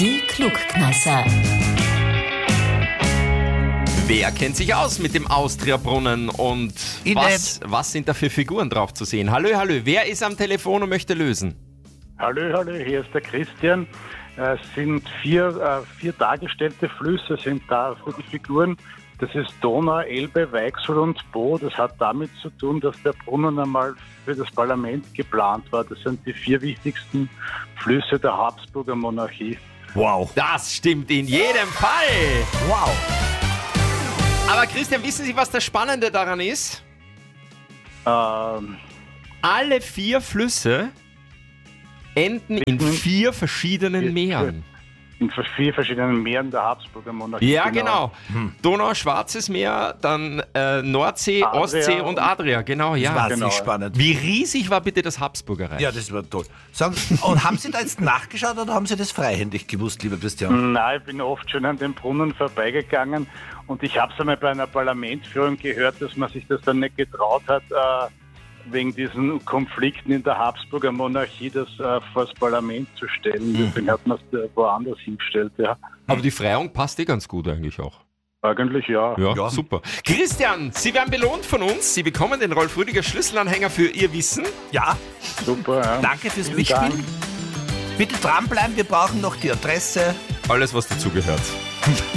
Die Klugkneisser. Wer kennt sich aus mit dem Austria-Brunnen und was sind da für Figuren drauf zu sehen? Hallo, wer ist am Telefon und möchte lösen? Hallo, hier ist der Christian. Es sind vier dargestellte Flüsse sind da für die Figuren. Das ist Donau, Elbe, Weichsel und Po. Das hat damit zu tun, dass der Brunnen einmal für das Parlament geplant war. Das sind die 4 wichtigsten Flüsse der Habsburger Monarchie. Wow. Das stimmt in jedem Fall. Wow. Aber Christian, wissen Sie, was das Spannende daran ist? Alle 4 Flüsse enden in 4 verschiedenen Meeren. In 4 verschiedenen Meeren der Habsburger Monarchie. Ja, genau. Donau, Schwarzes Meer, dann Nordsee, Adria Ostsee und Adria. Genau, ja. Das war spannend. Wie riesig war bitte das Habsburgerreich? Ja, das war toll. Sagen, und haben Sie da jetzt nachgeschaut oder haben Sie das freihändig gewusst, lieber Christian? Nein, ich bin oft schon an dem Brunnen vorbeigegangen und ich habe es einmal bei einer Parlamentsführung gehört, dass man sich das dann nicht getraut hat, wegen diesen Konflikten in der Habsburger Monarchie das vor das Parlament zu stellen. Deswegen hat man es woanders hingestellt, ja. Aber die Freiung passt ganz gut eigentlich auch. Eigentlich ja. Ja, super. Christian, Sie werden belohnt von uns. Sie bekommen den Rolf Rüdiger Schlüsselanhänger für Ihr Wissen. Ja, Super, ja. danke fürs Vielen Mitspielen. Dank. Bitte dranbleiben, wir brauchen noch die Adresse. Alles, was dazugehört.